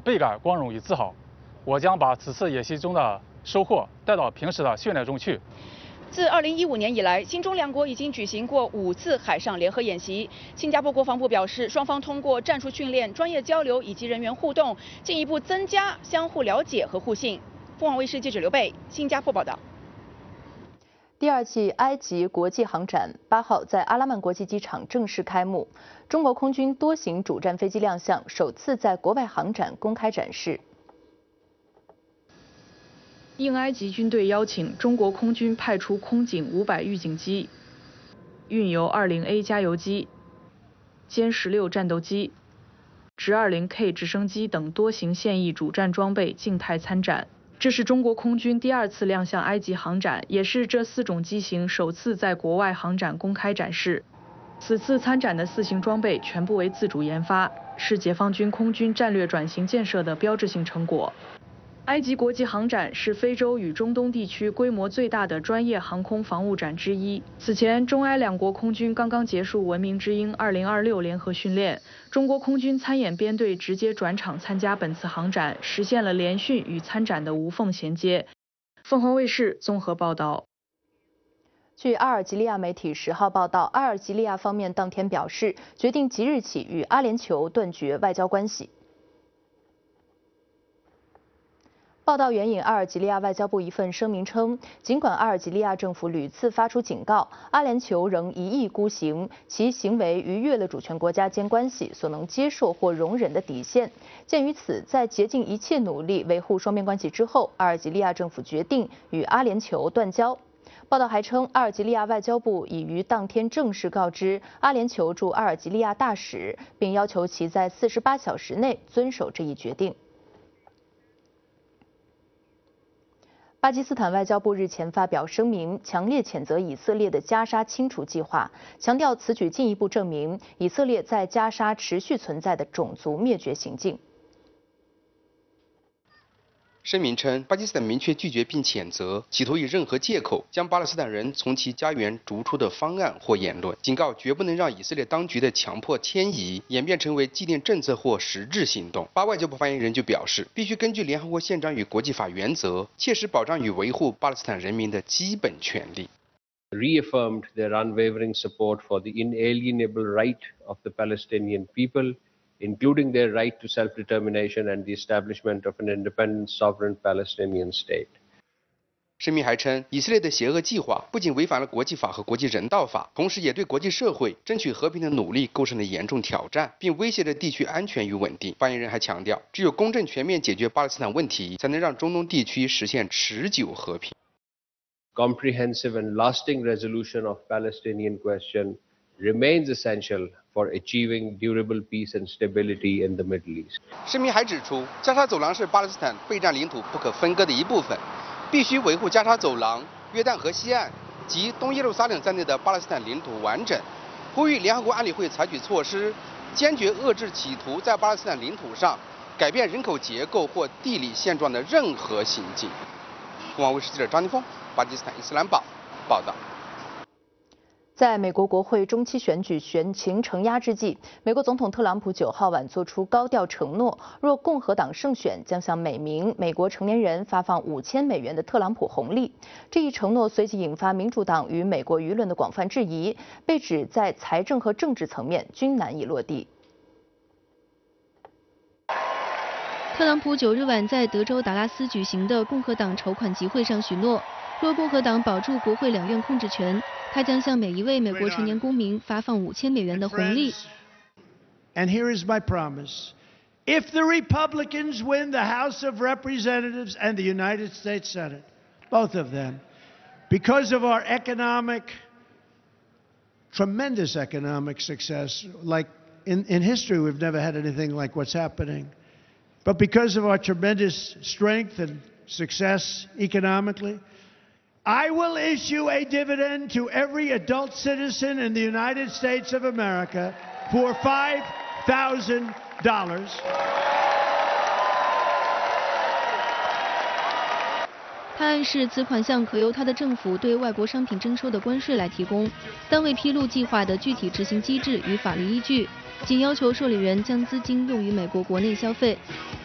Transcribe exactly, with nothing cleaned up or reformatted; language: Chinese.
倍感光荣与自豪。我将把此次演习中的收获带到平时的训练中去。 自二零一五年以来，新中两国已经举行过五次海上联合演习。新加坡国防部表示，双方通过战术训练、专业交流以及人员互动，进一步增加相互了解和互信。凤凰卫视记者刘贝，新加坡报道。 第二季埃及国际航展八号在阿拉曼国际机场正式开幕，中国空军多型主战飞机亮相，首次在国外航展公开展示。 应埃及军队邀请，中国空军派出空警五百预警机、运油 二零 A 加油机、歼十六战斗机、直 二零 K 直升机等多型现役主战装备静态参展。这是中国空军第二次亮相埃及航展，也是这四种机型首次在国外航展公开展示。此次参展的四型装备全部为自主研发，是解放军空军战略转型建设的标志性成果。埃及国际航展是非洲与中东地区规模最大的专业航空防务展之一。此前，中埃两国空军刚刚结束文明之鹰二零二六联合训练，中国空军参演编队直接转场参加本次航展，实现了联训与参展的无缝衔接。凤凰卫视综合报道。 据阿尔及利亚媒体十号报道，阿尔及利亚方面当天表示，决定即日起与阿联酋断绝外交关系。报道援引阿尔及利亚外交部一份声明称，尽管阿尔及利亚政府屡次发出警告，阿联酋仍一意孤行，其行为逾越了主权国家间关系所能接受或容忍的底线。鉴于此，在竭尽一切努力维护双边关系之后，阿尔及利亚政府决定与阿联酋断交。报道还称，阿尔及利亚外交部已于当天正式告知阿联酋驻阿尔及利亚大使，并要求其在四十八小时内遵守这一决定。巴基斯坦外交部日前发表声明，强烈谴责以色列的加沙清除计划，强调此举进一步证明以色列在加沙持续存在的种族灭绝行径。 声明称，巴基斯坦明确拒绝并谴责企图以任何借口将巴勒斯坦人从其家园逐出的方案或言论，警告绝不能让以色列当局的强迫迁移演变成为纪念政策或实质行动。巴外交部发言人就表示，必须根据联合国宪章与国际法原则，切实保障与维护巴勒斯坦人民的基本权利。 Reaffirmed their unwavering support for the inalienable right of the Palestinian people,including their right to self-determination and the establishment of an independent, sovereign Palestinian state. 声明还称，以色列的邪恶计划不仅违反了国际法和国际人道法，同时也对国际社会争取和平的努力构成了严重挑战，并威胁着地区安全与稳定。发言人还强调，只有公正全面解决巴勒斯坦问题，才能让中东地区实现持久和平。 Comprehensive and lasting resolution of Palestinian question remains essential for achieving durable peace and stability in the Middle East. 声明还指出，加沙走廊是巴勒斯坦备战领土不可分割的一部分，必须维护加沙走廊、约旦河西岸及东耶路撒冷在内的巴勒斯坦领土完整，呼吁联合国安理会采取措施，坚决遏制企图在巴勒斯坦领土上改变人口结构或地理现状的任何行径。凤凰卫视记者张金峰，巴基斯坦伊斯兰堡报道。 在美国国会中期选举选情承压之际，美国总统特朗普九号晚作出高调承诺，若共和党胜选，将向每名美国成年人发放五千美元的特朗普红利。这一承诺随即引发民主党与美国舆论的广泛质疑，被指在财政和政治层面均难以落地。 特朗普九日晚在德州达拉斯举行的共和党筹款集会上许诺，若共和党保住国会两院控制权，他将向每一位美国成年公民发放五千美元的红利。 And here is my promise. If the Republicans win the House of Representatives and the United States Senate, both of them, because of our economic, tremendous economic success, like in, in history we've never had anything like what's happening, but because of our tremendous strength and success economically, I will issue a dividend to every adult citizen in the United States of America for five thousand dollars. 他暗示此款项可由他的政府对外国商品征收的关税来提供，但未披露计划的具体执行机制与法律依据，仅要求受理人将资金用于美国国内消费。